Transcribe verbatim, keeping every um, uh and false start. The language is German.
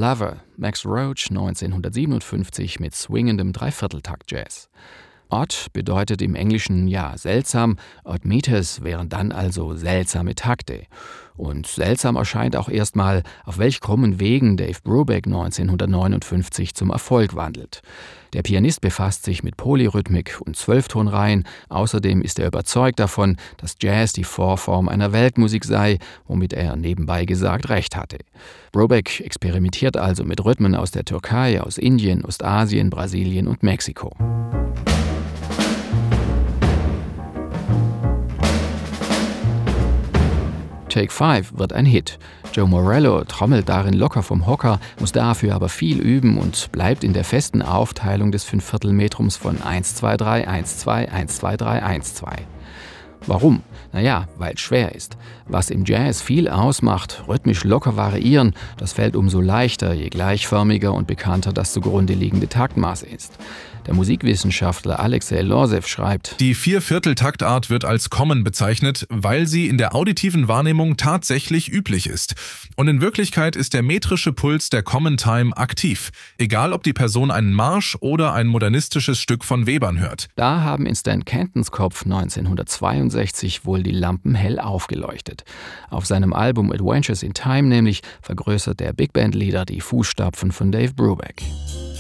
Lover, Max Roach neunzehnhundertsiebenundfünfzig mit swingendem Dreivierteltakt-Jazz. Odd bedeutet im Englischen ja seltsam, odd meters wären dann also seltsame Takte. Und seltsam erscheint auch erstmal, auf welch krummen Wegen Dave Brubeck neunzehnhundertneunundfünfzig zum Erfolg wandelt. Der Pianist befasst sich mit Polyrhythmik und Zwölftonreihen. Außerdem ist er überzeugt davon, dass Jazz die Vorform einer Weltmusik sei, womit er nebenbei gesagt recht hatte. Brubeck experimentiert also mit Rhythmen aus der Türkei, aus Indien, Ostasien, Brasilien und Mexiko. Take Five wird ein Hit. Joe Morello trommelt darin locker vom Hocker, muss dafür aber viel üben und bleibt in der festen Aufteilung des Fünfviertelmetrums von eins zwei drei eins zwei eins zwei drei eins zwei. Warum? Naja, weil es schwer ist. Was im Jazz viel ausmacht, rhythmisch locker variieren, das fällt umso leichter, je gleichförmiger und bekannter das zugrunde liegende Taktmaß ist. Der Musikwissenschaftler Alexei Losev schreibt: Die Vierviertel-Taktart wird als Common bezeichnet, weil sie in der auditiven Wahrnehmung tatsächlich üblich ist. Und in Wirklichkeit ist der metrische Puls der Common Time aktiv, egal ob die Person einen Marsch oder ein modernistisches Stück von Webern hört. Da haben in Stan Cantons Kopf neunzehnhundertzweiundsechzig wohl die Lampen hell aufgeleuchtet. Auf seinem Album Adventures in Time nämlich vergrößert der Big Band Leader die Fußstapfen von Dave Brubeck.